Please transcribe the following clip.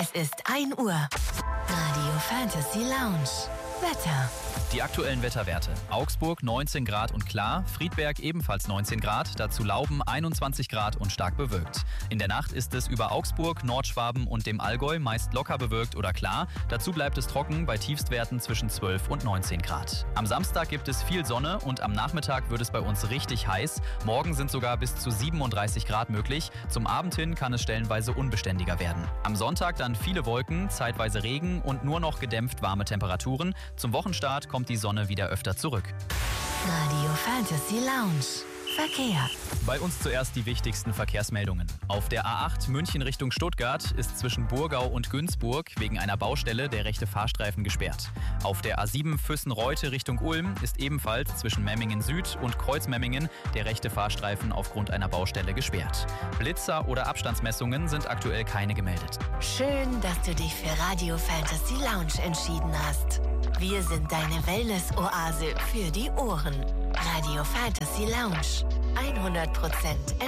Es ist 1 Uhr. Radio Fantasy Lounge. Wetter. Die aktuellen Wetterwerte. Augsburg 19 Grad und klar, Friedberg ebenfalls 19 Grad, dazu Lauben 21 Grad und stark bewölkt. In der Nacht ist es über Augsburg, Nordschwaben und dem Allgäu meist locker bewölkt oder klar, dazu bleibt es trocken bei Tiefstwerten zwischen 12 und 19 Grad. Am Samstag gibt es viel Sonne und am Nachmittag wird es bei uns richtig heiß. Morgen sind sogar bis zu 37 Grad möglich. Zum Abend hin kann es stellenweise unbeständiger werden. Am Sonntag dann viele Wolken, zeitweise Regen und nur noch gedämpft warme Temperaturen. Zum Wochenstart kommt die Sonne wieder öfter zurück. Radio Fantasy Lounge. Verkehr. Bei uns zuerst die wichtigsten Verkehrsmeldungen. Auf der A8 München Richtung Stuttgart ist zwischen Burgau und Günzburg wegen einer Baustelle der rechte Fahrstreifen gesperrt. Auf der A7 Füssen-Reute Richtung Ulm ist ebenfalls zwischen Memmingen Süd und Kreuzmemmingen der rechte Fahrstreifen aufgrund einer Baustelle gesperrt. Blitzer oder Abstandsmessungen sind aktuell keine gemeldet. Schön, dass du dich für Radio Fantasy Lounge entschieden hast. Wir sind deine Wellness-Oase für die Ohren. Radio Fantasy Lounge. 100%